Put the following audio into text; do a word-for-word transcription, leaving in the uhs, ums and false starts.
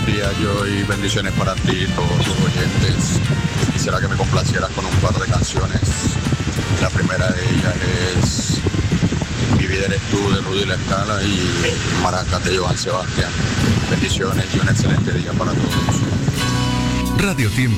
días, yo y bendiciones para ti, todos tus oyentes. Quisiera que me complacieras con un par de canciones. La primera de ellas es Mi vida eres tú, de Rudy La Escala, y Maracas, de Joan Sebastián. Bendiciones y un excelente día para todos. Radio Tiempo